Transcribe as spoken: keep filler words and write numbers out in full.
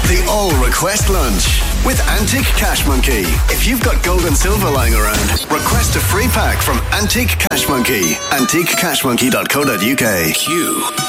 The All Request Lunch with Antique Cash Monkey. If you've got gold and silver lying around, request a free pack from Antique Cash Monkey. antique cash monkey dot co dot uk. Q.